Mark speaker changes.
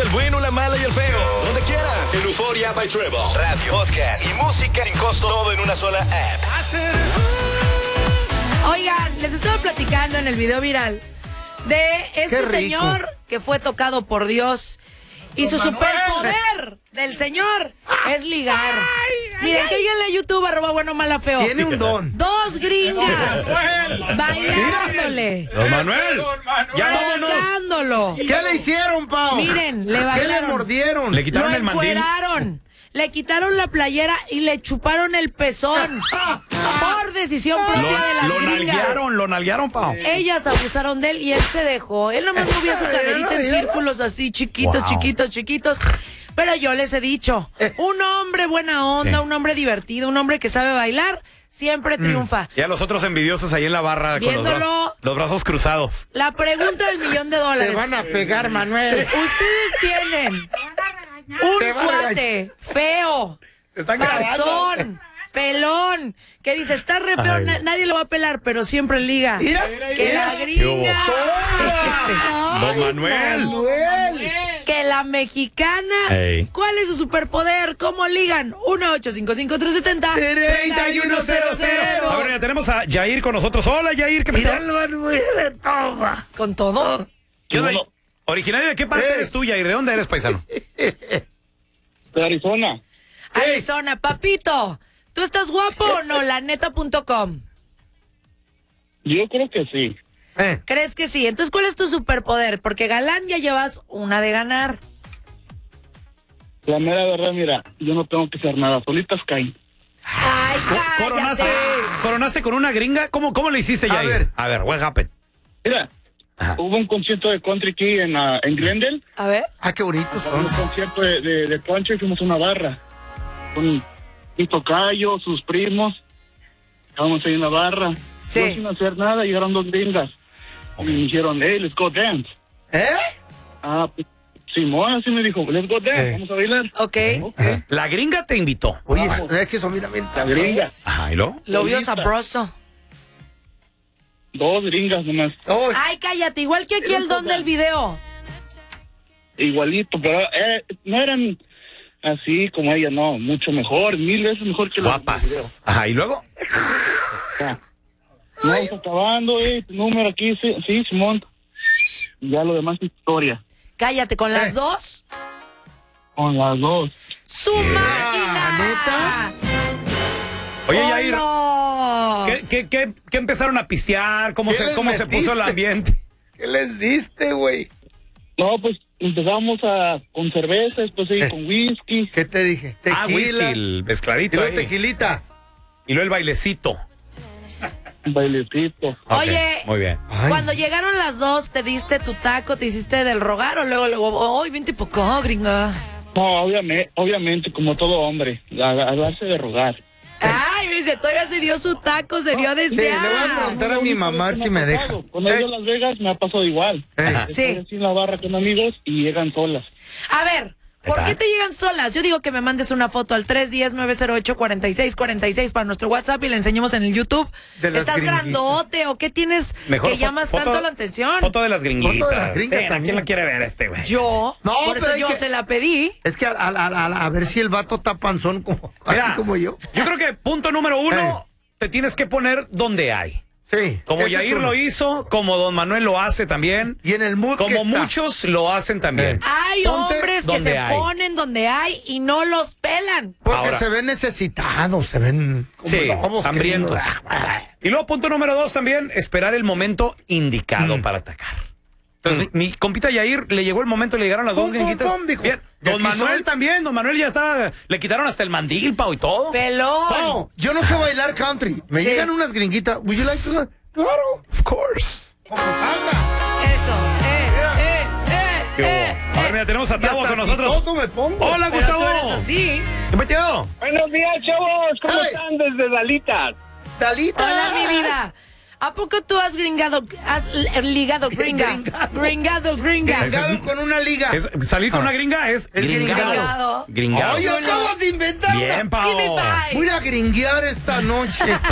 Speaker 1: el bueno, la mala y el feo. Donde quieras. En Euforia by Trevor. Radio, podcast y música sin costo. Todo en una sola app.
Speaker 2: Oigan, les estaba platicando en el video viral de este señor que fue tocado por Dios. Y su superpoder del señor es ligar. Miren, que lleguen a YouTube, @bueno-mala-feo.
Speaker 3: Tiene un don.
Speaker 2: 2 gringas bailándole.
Speaker 4: Don Manuel, ya vámonos.
Speaker 2: Tocándolo.
Speaker 3: ¿Qué le hicieron, Pau?
Speaker 2: Miren, le
Speaker 3: ¿Qué
Speaker 2: bailaron.
Speaker 3: le mordieron?
Speaker 4: Le quitaron
Speaker 2: Lo
Speaker 4: el mandil.
Speaker 2: encueraron. Le quitaron la playera y le chuparon el pezón. Por decisión propia de las gringas.
Speaker 4: Lo nalguearon, Pau.
Speaker 2: Ellas abusaron de él y él se dejó. Él nomás movía su caderita en círculos así, chiquitos, chiquitos. Pero yo les he dicho, un hombre buena onda, un hombre divertido, un hombre que sabe bailar, siempre triunfa.
Speaker 4: Y a los otros envidiosos ahí en la barra
Speaker 2: Viéndolo,
Speaker 4: con los brazos cruzados.
Speaker 2: La pregunta del $1,000,000.
Speaker 3: Te van a pegar, Manuel.
Speaker 2: Ustedes tienen un cuate feo, panzón, pelón, que dice, está re feo, nadie lo va a pelar, pero siempre liga. Que la gringa,
Speaker 4: Don Manuel.
Speaker 2: que la mexicana. ¿Cuál es su superpoder? ¿Cómo ligan? 1-855-370-3100.
Speaker 4: A ver, ya tenemos a Yair con nosotros. Hola, Yair, ¿qué tal?
Speaker 2: ¿Con todo?
Speaker 4: ¿Qué onda? ¿Originario de qué parte eres tú, Yair? ¿De dónde eres, paisano?
Speaker 5: De Arizona.
Speaker 2: Arizona, papito. ¿Tú estás guapo o no? Laneta.com.
Speaker 5: Yo creo que sí.
Speaker 2: ¿Crees que sí? Entonces, ¿cuál es tu superpoder? Porque galán ya llevas una de ganar.
Speaker 5: La mera verdad, mira, yo no tengo que hacer nada, solitas caen.
Speaker 2: Ay, cállate.
Speaker 4: ¿Coronaste con una gringa? ¿Cómo le hiciste, Yair? A ver, what happened?
Speaker 5: Mira, hubo un concierto de country aquí en Glendale.
Speaker 2: A ver.
Speaker 3: Ah, qué bonitos son.
Speaker 5: Un concierto de country y fuimos a una barra. Con mi tocayo, sus primos. Estábamos ahí en la barra.
Speaker 2: Sí.
Speaker 5: Yo sin hacer nada, llegaron 2 gringas. Y me dijeron, hey, let's go dance. Ah, pues, Simón así me dijo, let's go dance, vamos a bailar.
Speaker 2: Ok.
Speaker 4: La gringa te invitó.
Speaker 3: Oye, es que son mira,
Speaker 5: La gringa.
Speaker 4: Ajá, ¿y luego?
Speaker 2: Lo vio
Speaker 5: Solita.
Speaker 2: sabroso.
Speaker 5: 2 gringas nomás.
Speaker 2: Ay, cállate. Igual que aquí el don del video.
Speaker 5: Igualito, pero no eran así como ella, no, mucho mejor, 1000 veces mejor que los del video.
Speaker 4: Guapas. Ajá, ¿y luego?
Speaker 5: Ya. Vamos acabando, tu número aquí, sí, Simón. Y ya lo demás es historia.
Speaker 2: Cállate, ¿con las 2?
Speaker 5: Con las 2.
Speaker 2: ¡Su máquina!
Speaker 3: ¿Neta?
Speaker 4: Oye,
Speaker 2: ¡Oh,
Speaker 4: Yair,
Speaker 2: no!
Speaker 4: ¿qué empezaron a pistear? ¿Cómo
Speaker 3: ¿Qué
Speaker 4: se
Speaker 3: les
Speaker 4: puso el
Speaker 3: metiste?
Speaker 4: ambiente?
Speaker 3: ¿Qué les diste, güey?
Speaker 5: No, pues empezamos con cerveza, después seguí con whisky.
Speaker 3: ¿Qué te dije? Tequila.
Speaker 4: Whisky, el
Speaker 3: Y
Speaker 4: mezcladito
Speaker 3: luego
Speaker 4: ahí.
Speaker 3: tequilita.
Speaker 4: Y luego el bailecito.
Speaker 5: Un bailecito.
Speaker 4: Ok,
Speaker 2: Oye,
Speaker 4: muy bien.
Speaker 3: Ay.
Speaker 2: cuando llegaron las 2, ¿te diste tu taco, te hiciste del rogar o luego, ¡ay, vente por acá, gringa!
Speaker 5: No, obviamente, como todo hombre, a base de rogar.
Speaker 2: Ay, dice, todavía se dio su taco, se dio a
Speaker 3: Sí, le voy a
Speaker 2: desear.
Speaker 3: preguntar a mi mamá si me deja.
Speaker 5: Cuando he ido a Las Vegas me ha pasado igual.
Speaker 2: Sí.
Speaker 5: Estoy así en la barra con amigos y llegan solas.
Speaker 2: A ver, ¿por qué te llegan solas? Yo digo que me mandes una foto al 310-908-4646 para nuestro WhatsApp y le enseñamos en el YouTube.
Speaker 3: De las
Speaker 2: ¿Estás
Speaker 3: gringuitas.
Speaker 2: grandote o qué tienes
Speaker 4: Mejor
Speaker 2: que llamas tanto la atención?
Speaker 4: Foto de las gringuitas.
Speaker 3: Foto de las gringas
Speaker 4: ¿A
Speaker 3: también.
Speaker 4: quién la quiere ver güey?
Speaker 2: Yo,
Speaker 3: No,
Speaker 2: por
Speaker 3: pero
Speaker 2: eso
Speaker 3: hay
Speaker 2: yo
Speaker 3: que-
Speaker 2: se la pedí.
Speaker 3: Es que a ver si el vato está panzón
Speaker 4: Mira,
Speaker 3: así como yo.
Speaker 4: Yo creo que punto número 1, te tienes que poner donde hay.
Speaker 3: Sí.
Speaker 4: Como
Speaker 3: ese es
Speaker 4: Yair
Speaker 3: uno.
Speaker 4: lo hizo, como Don Manuel lo hace también,
Speaker 3: Y en el mood que
Speaker 4: como
Speaker 3: está.
Speaker 4: muchos lo hacen también.
Speaker 2: Hay
Speaker 4: Ponte
Speaker 2: hombres que
Speaker 4: donde
Speaker 2: se
Speaker 4: hay.
Speaker 2: ponen donde hay y no los pelan.
Speaker 3: Porque
Speaker 4: Ahora.
Speaker 3: se ven necesitados, se ven como
Speaker 4: Sí,
Speaker 3: lobos
Speaker 4: hambrientos.
Speaker 3: queriendo-
Speaker 4: Y luego punto número 2 también, esperar el momento indicado para atacar. Entonces, mi compita Yair, le llegó el momento, le llegaron las
Speaker 3: Pum,
Speaker 4: dos
Speaker 3: pum,
Speaker 4: gringuitas.
Speaker 3: pum, dijo.
Speaker 4: Bien.
Speaker 3: Y
Speaker 4: Don
Speaker 3: aquí
Speaker 4: Manuel
Speaker 3: soy.
Speaker 4: también, Don Manuel ya está, le quitaron hasta el mandil, Pau, y todo.
Speaker 2: Pelón.
Speaker 3: No, yo no sé bailar country. Me
Speaker 2: Sí.
Speaker 3: llegan unas gringuitas. Would you like to? Claro.
Speaker 4: Of course.
Speaker 3: Como salga.
Speaker 2: Eso.
Speaker 4: ¿Qué hubo? A ver, mira, tenemos a Tavo
Speaker 3: Y hasta
Speaker 4: con nosotros.
Speaker 3: chistoso me pongo.
Speaker 4: Hola,
Speaker 2: Pero tú
Speaker 4: Gustavo.
Speaker 2: eres así.
Speaker 4: ¿Qué metió?
Speaker 5: Buenos días, chavos. ¿Cómo
Speaker 3: Hey.
Speaker 5: están desde Dalitas?
Speaker 3: Dalita.
Speaker 2: Hola, mi vida. ¿A poco tú has ligado gringa?
Speaker 3: Gringado.
Speaker 2: Gringa.
Speaker 3: Gringado con una liga.
Speaker 4: Salir con una gringa es
Speaker 3: Es
Speaker 4: gringado. Gringado.
Speaker 3: Oye, acabas de inventar.
Speaker 4: Bien,
Speaker 3: una.
Speaker 4: Pau.
Speaker 2: Give me five.
Speaker 3: Voy a gringuear esta noche.